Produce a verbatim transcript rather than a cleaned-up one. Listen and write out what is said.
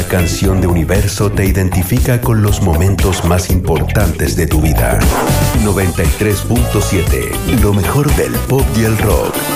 canción de Universo te identifica con los momentos más importantes de tu vida. noventa y tres punto siete, lo mejor del pop y el rock.